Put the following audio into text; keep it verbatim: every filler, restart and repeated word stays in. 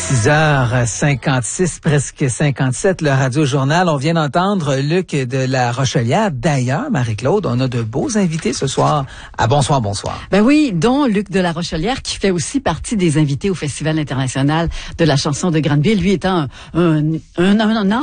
six heures cinquante-six, presque cinquante-sept, le Radio-Journal. On vient d'entendre Luc de la Rochelière. D'ailleurs, Marie-Claude, on a de beaux invités ce soir. Ah, bonsoir, bonsoir. Ben oui, dont Luc de la Rochelière, qui fait aussi partie des invités au Festival international de la chanson de Granville. Lui étant un, un, un, un